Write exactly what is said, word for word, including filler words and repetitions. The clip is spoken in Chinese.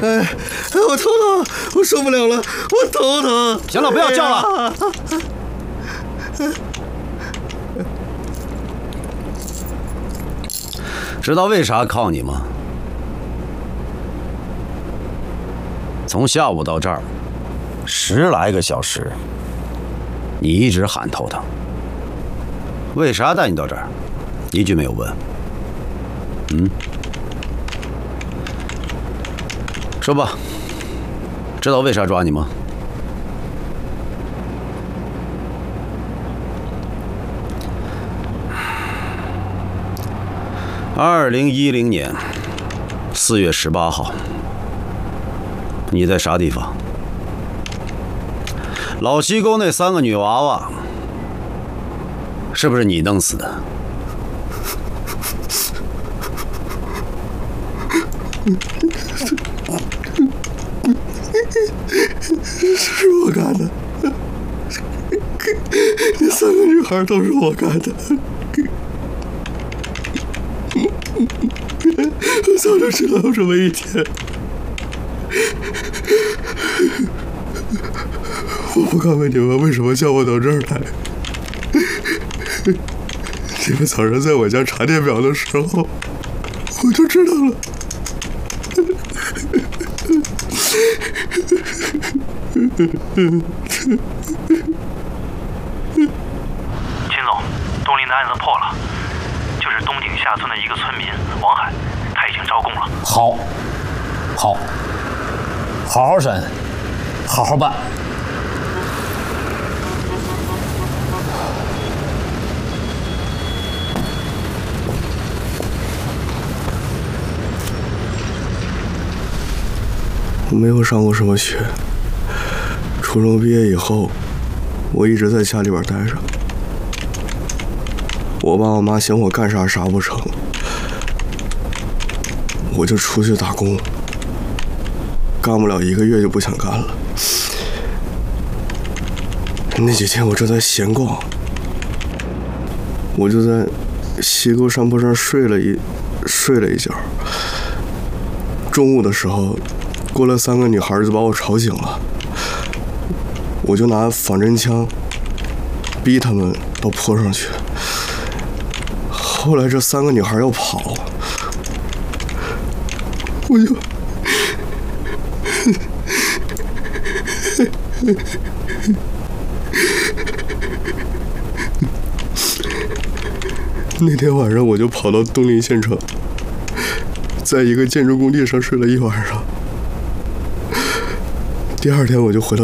哎，我头疼，我受不了了，我头疼。 行了，不要叫了。 哎、 知道为啥铐你吗？从下午到这儿，十来个小时，你一直喊头疼。为啥带你到这儿？一句没有问。嗯，说吧，知道为啥抓你吗？二零一零年四月十八号，你在啥地方？老西沟那三个女娃娃，是不是你弄死的？ 是我干的，那三个女孩都是我干的。我早就知道有这么一天，我不敢问你们为什么叫我到这儿来。你们早上在我家查电表的时候，我就知道了。 秦总，东林的案子破了，就是东顶下村的一个村民王海，他已经招供了。 好，好，好好审，好好办。 我没有上过什么学，初中毕业以后，我一直在家里边待着。我爸我妈嫌我干啥啥不成，我就出去打工，干不了一个月就不想干了。那几天我正在闲逛，我就在西沟山坡上睡了一睡了一觉。中午的时候，过来三个女孩就把我吵醒了，我就拿仿真枪逼他们到坡上去。后来这三个女孩要跑，我就那天晚上我就跑到东林县城，在一个建筑工地上睡了一晚上。第二天我就回到